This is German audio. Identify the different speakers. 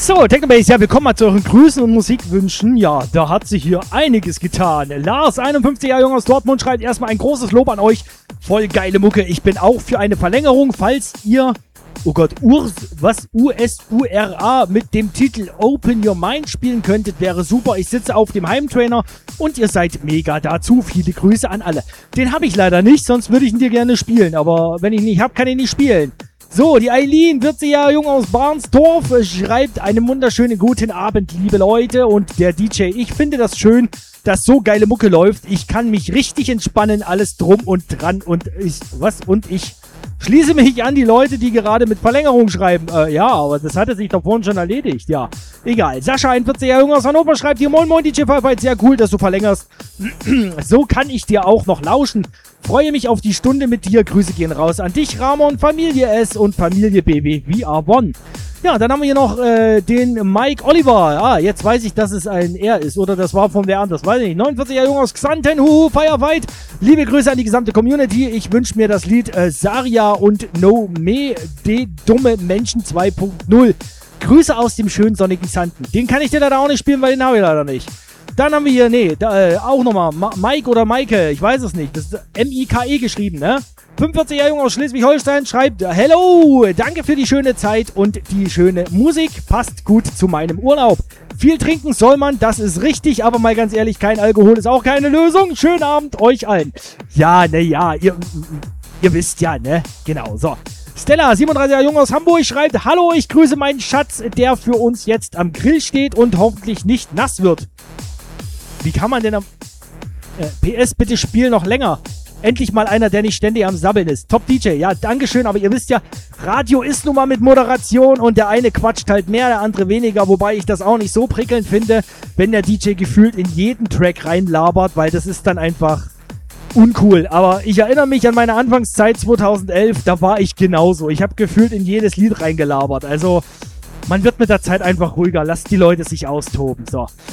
Speaker 1: So, Technobase, ja, wir kommen mal zu euren Grüßen und Musikwünschen. Ja, da hat sich hier einiges getan. Lars, 51 Jahre jung aus Dortmund, schreibt erstmal ein großes Lob an euch. Voll geile Mucke. Ich bin auch für eine Verlängerung, falls ihr, oh Gott, USURA mit dem Titel Open Your Mind spielen könntet, wäre super. Ich sitze auf dem Heimtrainer und ihr seid mega dazu. Viele Grüße an alle. Den habe ich leider nicht, sonst würde ich ihn dir gerne spielen. Aber wenn ich ihn nicht habe, kann ich nicht spielen. So, die Eileen, 40 Jahre jung aus Barnsdorf, schreibt einen wunderschönen guten Abend, liebe Leute. Und der DJ, ich finde das schön, dass so geile Mucke läuft. Ich kann mich richtig entspannen, alles drum und dran. Und ich schließe mich an die Leute, die gerade mit Verlängerung schreiben. Ja, aber das hatte sich doch vorhin schon erledigt. Ja, egal. Sascha, 41 Jahre jung aus Hannover, schreibt hier: Moin Moin, DJ Firefight, sehr cool, dass du verlängerst. So kann ich dir auch noch lauschen. Freue mich auf die Stunde mit dir. Grüße gehen raus an dich, Ramon, Familie S und Familie BW VR1. Ja, dann haben wir hier noch den Mike Oliver. Ah, jetzt weiß ich, dass es ein R ist. Oder das war von wer anders, weiß ich nicht. 49 Jahre jung aus Xanten, Firefight. Liebe Grüße an die gesamte Community. Ich wünsche mir das Lied Saria und No Me de Dumme Menschen 2.0. Grüße aus dem schönen sonnigen Xanten. Den kann ich dir leider auch nicht spielen, weil den habe ich leider nicht. Dann haben wir hier, auch nochmal, Mike oder Maike, ich weiß es nicht. Das ist M-I-K-E geschrieben, ne? 45 Jahre jung aus Schleswig-Holstein schreibt: Hello, danke für die schöne Zeit und die schöne Musik. Passt gut zu meinem Urlaub. Viel trinken soll man, das ist richtig, aber mal ganz ehrlich, kein Alkohol ist auch keine Lösung. Schönen Abend euch allen. Ja, ihr wisst ja, ne? Genau, so. Stella, 37 Jahre jung aus Hamburg, schreibt: Hallo, ich grüße meinen Schatz, der für uns jetzt am Grill steht und hoffentlich nicht nass wird. Wie kann man denn am... PS, bitte spiel noch länger. Endlich mal einer, der nicht ständig am Sabbeln ist. Top DJ, ja, dankeschön, aber ihr wisst ja, Radio ist nun mal mit Moderation und der eine quatscht halt mehr, der andere weniger, wobei ich das auch nicht so prickelnd finde, wenn der DJ gefühlt in jeden Track reinlabert, weil das ist dann einfach uncool. Aber ich erinnere mich an meine Anfangszeit 2011, da war ich genauso. Ich habe gefühlt in jedes Lied reingelabert, also man wird mit der Zeit einfach ruhiger, lasst die Leute sich austoben, so.